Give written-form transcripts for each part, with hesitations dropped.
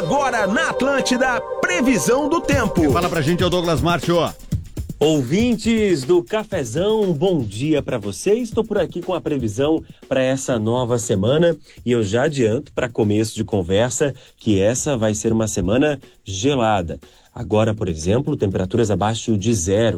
Agora na Atlântida, previsão do tempo. Quem fala pra gente é o Douglas Márcio. Ouvintes do Cafezão, bom dia para vocês. Estou por aqui com a previsão para essa nova semana e eu já adianto para começo de conversa que essa vai ser uma semana gelada. Agora, por exemplo, temperaturas abaixo de zero.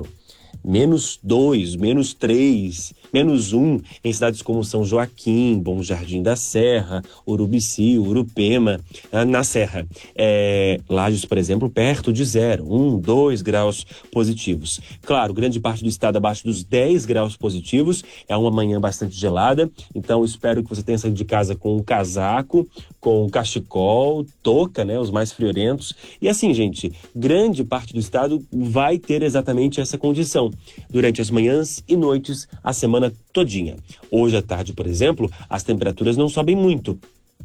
-2, -3, -1 em cidades como São Joaquim, Bom Jardim da Serra, Urubici, Urupema, na Serra. Lages, por exemplo, perto de zero, 1, 2 graus positivos. Claro, grande parte do estado abaixo dos 10 graus positivos, é uma manhã bastante gelada, então espero que você tenha saído de casa com um casaco, com cachecol, touca, né, os mais friorentos. E assim, gente, grande parte do estado vai ter exatamente essa condição durante as manhãs e noites, a semana todinha. Hoje à tarde, por exemplo, as temperaturas não sobem muito.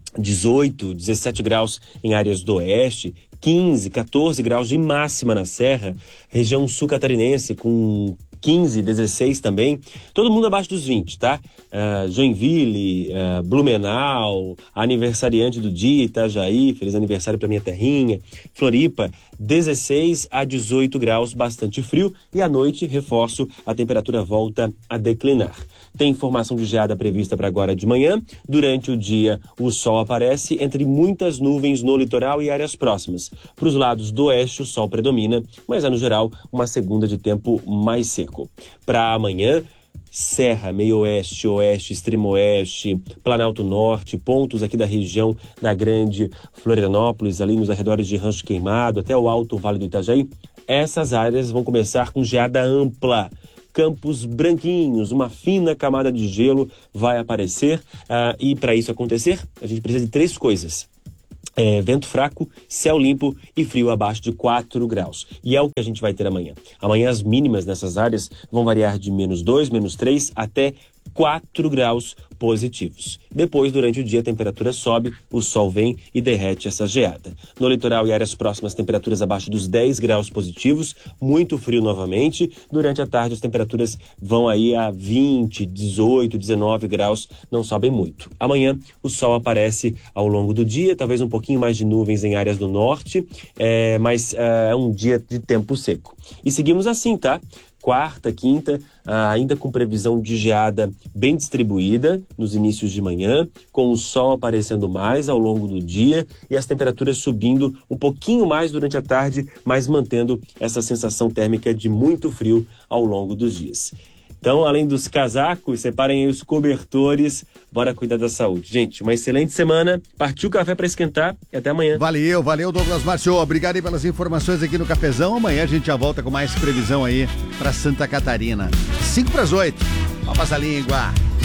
18, 17 graus em áreas do oeste, 15, 14 graus de máxima na Serra, região sul catarinense com 15, 16 também, todo mundo abaixo dos 20, tá? Joinville, Blumenau, aniversariante do dia, Itajaí, feliz aniversário pra minha terrinha, Floripa, 16 a 18 graus, bastante frio, e à noite, reforço, a temperatura volta a declinar. Tem informação de geada prevista para agora de manhã. Durante o dia, o sol aparece entre muitas nuvens no litoral e áreas próximas. Para os lados do oeste, o sol predomina, mas é, no geral, uma segunda de tempo mais seco. Para amanhã, Serra, meio oeste, oeste, extremo oeste, Planalto Norte, pontos aqui da região da Grande Florianópolis, ali nos arredores de Rancho Queimado, até o Alto Vale do Itajaí. Essas áreas vão começar com geada ampla. Campos branquinhos, uma fina camada de gelo vai aparecer, e para isso acontecer, a gente precisa de 3 coisas. Vento fraco, céu limpo e frio abaixo de 4 graus. E é o que a gente vai ter amanhã. Amanhã as mínimas nessas áreas vão variar de -2, -3 até 4 graus positivos. Depois, durante o dia, a temperatura sobe, o sol vem e derrete essa geada. No litoral e áreas próximas, temperaturas abaixo dos 10 graus positivos, muito frio novamente. Durante a tarde, as temperaturas vão aí a 20, 18, 19 graus, não sobem muito. Amanhã, o sol aparece ao longo do dia, talvez um pouquinho mais de nuvens em áreas do norte, mas é um dia de tempo seco. E seguimos assim, tá? Quarta, quinta, ainda com previsão de geada bem distribuída nos inícios de manhã, com o sol aparecendo mais ao longo do dia e as temperaturas subindo um pouquinho mais durante a tarde, mas mantendo essa sensação térmica de muito frio ao longo dos dias. Então, além dos casacos, separem aí os cobertores, bora cuidar da saúde. Gente, uma excelente semana, partiu o café para esquentar e até amanhã. Valeu, Douglas Márcio, obrigado aí pelas informações aqui no Cafezão. Amanhã a gente já volta com mais previsão aí para Santa Catarina. 7:55, vamos passar a língua.